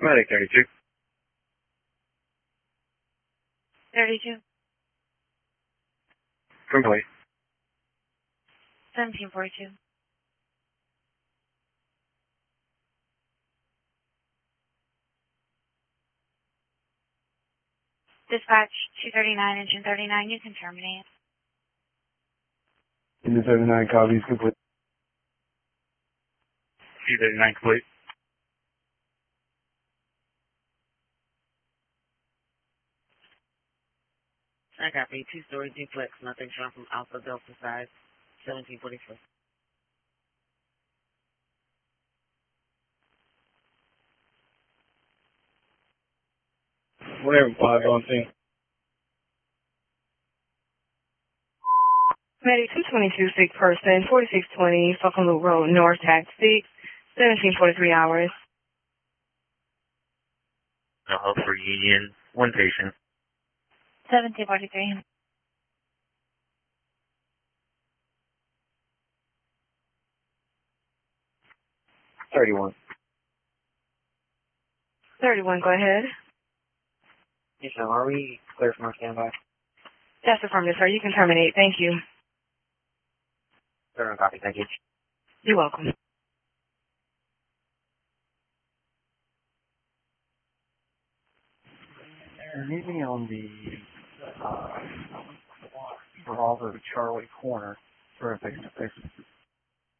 Medic 32. 32. Complete. 1742. Dispatch 239, engine 39, you can terminate. Engine 39 copies complete. 239 complete. I copy. Two-story duplex, nothing shown from Alpha Delta side, 1744. Whatever, 5 on scene. Medic 222, sick person, 4620, Falcon Loop Road, North, Tax 6, 1743 hours. Hope for Union, one patient. 1743. 31. 31, go ahead. Yes, ma'am. Are we clear from our standby? That's affirmative, sir. You can terminate. Thank you. Clear on copy. Thank you. You're welcome. Anything on the Bravo Charlie corner for a face-to-face